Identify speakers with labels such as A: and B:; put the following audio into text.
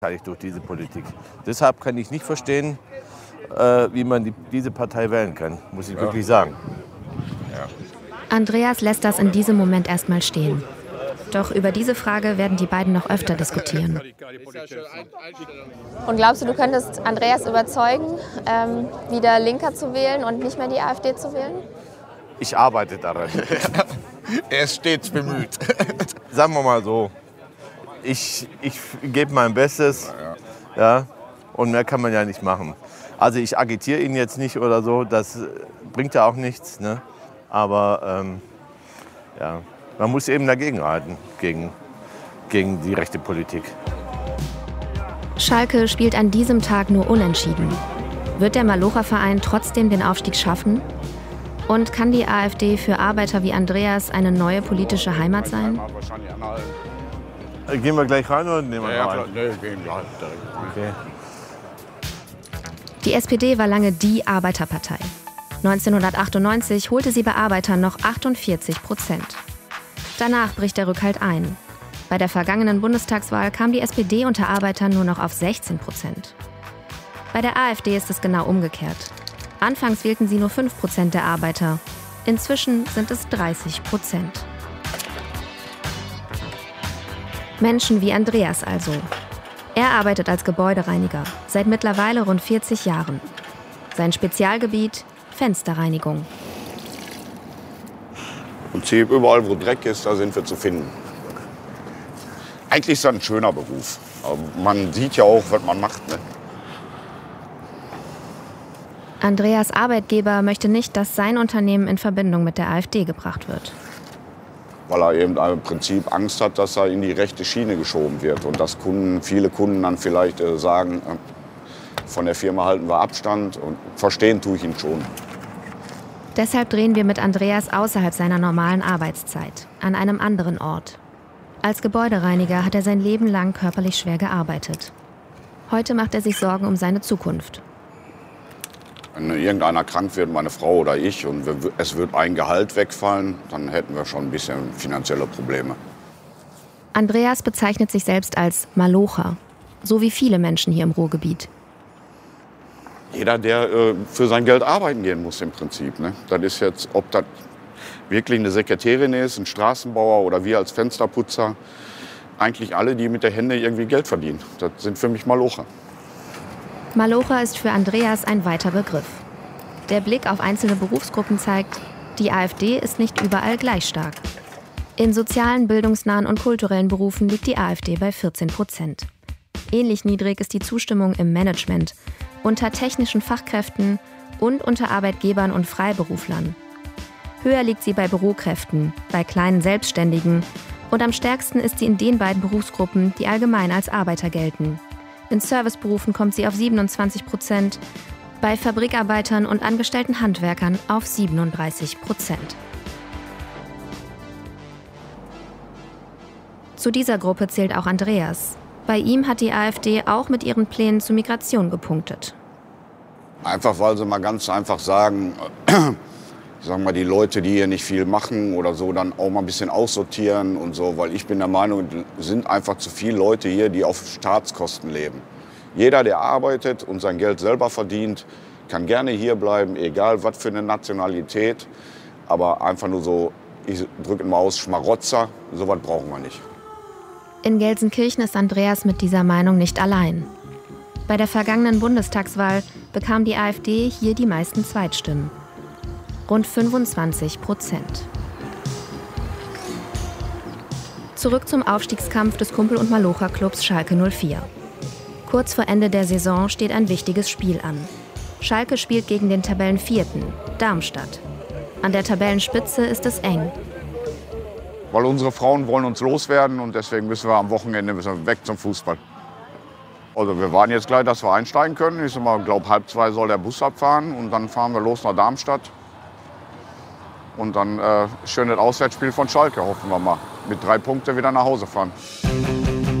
A: durch diese Politik. Deshalb kann ich nicht verstehen, wie man diese Partei wählen kann, muss ich wirklich sagen.
B: Ja.
C: Andreas lässt das in diesem Moment erstmal stehen. Doch über diese Frage werden die beiden noch öfter diskutieren.
D: Und glaubst du könntest Andreas überzeugen, wieder Linker zu wählen und nicht mehr die AfD zu wählen?
A: Ich arbeite daran.
B: Er ist stets bemüht.
A: Sagen wir mal so, ich gebe mein Bestes, ja, und mehr kann man ja nicht machen. Also ich agitiere ihn jetzt nicht oder so, das bringt ja auch nichts, ne? Aber ja, man muss eben dagegenhalten, gegen die rechte Politik.
C: Schalke spielt an diesem Tag nur unentschieden. Wird der Malocher-Verein trotzdem den Aufstieg schaffen? Und kann die AfD für Arbeiter wie Andreas eine neue politische Heimat sein?
A: Gehen wir gleich rein oder nehmen wir noch einen?
B: Nee, gehen gleich.
A: Okay.
C: Die SPD war lange die Arbeiterpartei. 1998 holte sie bei Arbeitern noch 48%. Danach bricht der Rückhalt ein. Bei der vergangenen Bundestagswahl kam die SPD unter Arbeitern nur noch auf 16%. Bei der AfD ist es genau umgekehrt. Anfangs wählten sie nur 5% der Arbeiter. Inzwischen sind es 30%. Menschen wie Andreas also. Er arbeitet als Gebäudereiniger, seit mittlerweile rund 40 Jahren. Sein Spezialgebiet: Fensterreinigung.
E: Im Prinzip überall, wo Dreck ist, da sind wir zu finden. Eigentlich ist das ein schöner Beruf. Aber man sieht ja auch, was man macht. Ne?
C: Andreas Arbeitgeber möchte nicht, dass sein Unternehmen in Verbindung mit der AfD gebracht wird.
E: Weil er eben im Prinzip Angst hat, dass er in die rechte Schiene geschoben wird. Und dass viele Kunden dann vielleicht sagen, von der Firma halten wir Abstand. Und verstehen tue ich ihn schon.
C: Deshalb drehen wir mit Andreas außerhalb seiner normalen Arbeitszeit, an einem anderen Ort. Als Gebäudereiniger hat er sein Leben lang körperlich schwer gearbeitet. Heute macht er sich Sorgen um seine Zukunft.
E: Wenn irgendeiner krank wird, meine Frau oder ich, und es wird ein Gehalt wegfallen, dann hätten wir schon ein bisschen finanzielle Probleme.
C: Andreas bezeichnet sich selbst als Malocher, so wie viele Menschen hier im Ruhrgebiet.
E: Jeder, der für sein Geld arbeiten gehen muss im Prinzip. Ne? Das ist jetzt, ob das wirklich eine Sekretärin ist, ein Straßenbauer oder wir als Fensterputzer. Eigentlich alle, die mit der Hände irgendwie Geld verdienen. Das sind für mich Malocher.
C: Malocher ist für Andreas ein weiter Begriff. Der Blick auf einzelne Berufsgruppen zeigt, die AfD ist nicht überall gleich stark. In sozialen, bildungsnahen und kulturellen Berufen liegt die AfD bei 14%. Ähnlich niedrig ist die Zustimmung im Management, unter technischen Fachkräften und unter Arbeitgebern und Freiberuflern. Höher liegt sie bei Bürokräften, bei kleinen Selbstständigen und am stärksten ist sie in den beiden Berufsgruppen, die allgemein als Arbeiter gelten. In Serviceberufen kommt sie auf 27%, bei Fabrikarbeitern und angestellten Handwerkern auf 37%. Zu dieser Gruppe zählt auch Andreas. Bei ihm hat die AfD auch mit ihren Plänen zur Migration gepunktet.
E: Einfach, weil sie mal ganz einfach sagen, die Leute, die hier nicht viel machen oder so, dann auch mal ein bisschen aussortieren und so. Weil ich bin der Meinung, es sind einfach zu viele Leute hier, die auf Staatskosten leben. Jeder, der arbeitet und sein Geld selber verdient, kann gerne hier bleiben, egal was für eine Nationalität. Aber einfach nur so, ich drücke mal aus, Schmarotzer, sowas brauchen wir nicht.
C: In Gelsenkirchen ist Andreas mit dieser Meinung nicht allein. Bei der vergangenen Bundestagswahl bekam die AfD hier die meisten Zweitstimmen. Rund 25%. Zurück zum Aufstiegskampf des Kumpel- und Malocher-Clubs Schalke 04. Kurz vor Ende der Saison steht ein wichtiges Spiel an. Schalke spielt gegen den Tabellenvierten, Darmstadt. An der Tabellenspitze ist es eng.
E: Weil unsere Frauen wollen uns loswerden und deswegen müssen wir am Wochenende weg zum Fußball. Also wir warten jetzt gleich, dass wir einsteigen können. Ich glaube, 1:30 soll der Bus abfahren und dann fahren wir los nach Darmstadt. Und dann schön das Auswärtsspiel von Schalke, hoffen wir mal. Mit 3 Punkten wieder nach Hause fahren.